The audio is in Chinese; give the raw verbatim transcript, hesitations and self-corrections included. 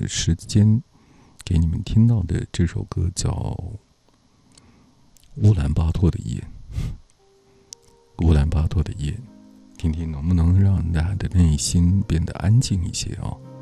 的时间给你们听到的这首歌叫乌兰巴托的夜。乌兰巴托的夜，听听能不能让大家的内心变得安静一些啊、哦。